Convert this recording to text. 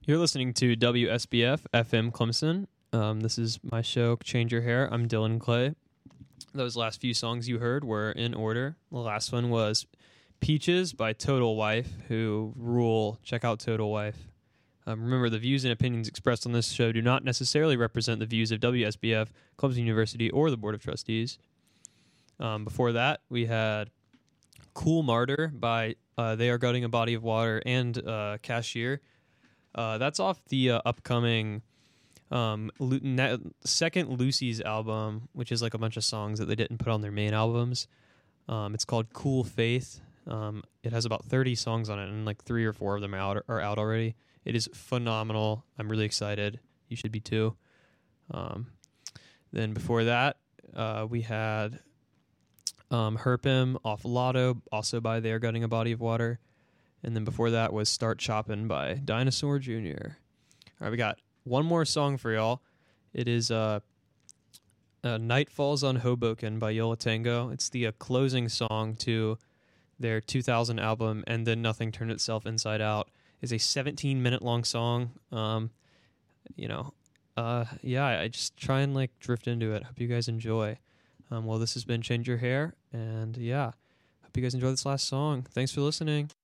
You're listening to WSBF FM Clemson. This is my show, Change Your Hair. I'm Dylan Clay. Those last few songs you heard were in order. The last one was Peaches by Total Wife, who rule. Check out Total Wife. Remember, the views and opinions expressed on this show do not necessarily represent the views of WSBF, Clemson University, or the Board of Trustees. Before that, we had Cool Martyr by They Are Gutting a Body of Water and Cashier. That's off the upcoming second Lucy's album, which is like a bunch of songs that they didn't put on their main albums. It's called Cool Faith. It has about 30 songs on it, and like 3 or 4 of them are out already. It is phenomenal. I'm really excited. You should be too. Then before that, we had Herpim off Lotto, also by They Are Gutting a Body of Water. And then before that was Start Choppin' by Dinosaur Jr. All right, we got one more song for y'all. It is Night Falls on Hoboken by Yo La Tengo. It's the closing song to their 2000 album, And Then Nothing Turned Itself Inside Out. It's a 17-minute long song. I just try and like drift into it. Hope you guys enjoy. This has been Change Your Hair, and yeah, hope you guys enjoy this last song. Thanks for listening.